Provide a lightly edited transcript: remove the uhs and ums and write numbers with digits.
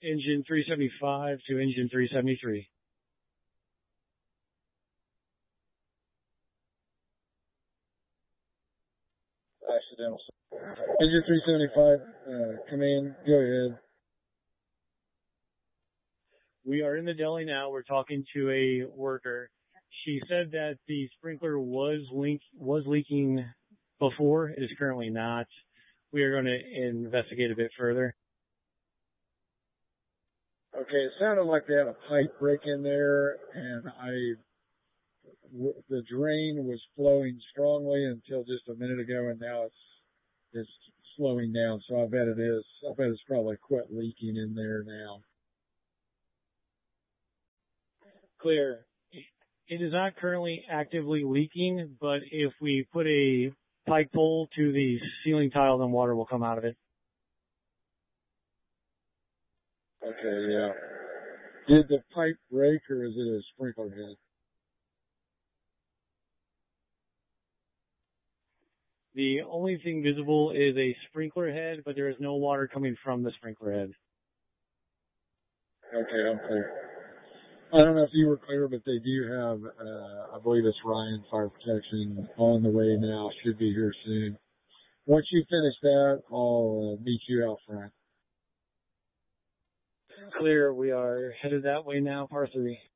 Engine 375 to engine 373. Accidental. Engine 375, come in, go ahead. We are in the deli now. We're talking to a worker. She said that the sprinkler was leaking before. It is currently not. We are going to investigate a bit further. Okay, it sounded like they had a pipe break in there, and the drain was flowing strongly until just a minute ago, and now it's slowing down. So I bet it is. I bet it's probably quit leaking in there now. Clear. It is not currently actively leaking, but if we put a pipe pole to the ceiling tile, then water will come out of it. Okay, yeah. Did the pipe break, or is it a sprinkler head? The only thing visible is a sprinkler head, but there is no water coming from the sprinkler head. Okay, I'm clear. I don't know if you were clear, but they do have, I believe it's Ryan Fire Protection on the way now. Should be here soon. Once you finish that, I'll meet you out front. Clear. We are headed that way now, par 3.